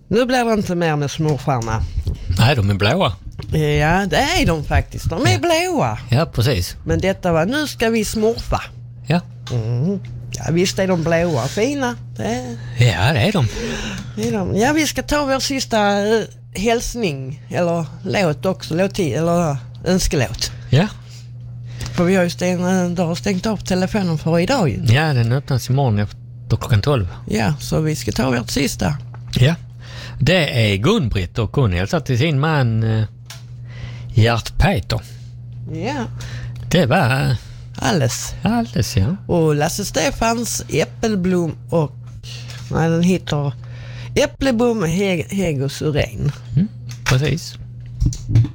Nu blir det inte mer med smurfarna. Nej, de är blåa. Ja, det är de faktiskt. De är blåa. Ja, precis. Men detta var, nu ska vi smurfa. Ja. Ja, visst är de blåa fina. Ja, det är de. Det är de. Ja, vi ska ta vår sista hälsning. Eller låt också. Eller önskelåt. Ja. För vi har ju stängt av telefonen för idag ju. Ja, den öppnas imorgon efter klockan 12. Ja, så vi ska ta vårt sista. Ja. Det är Gun-Britt och hon hälsar till sin man Gert Peter. Ja. Det var Alldeles, ja. Och Lasse Stefans Äppelblom och... Nej, den heter Äppelblom Hegos Uren. Precis.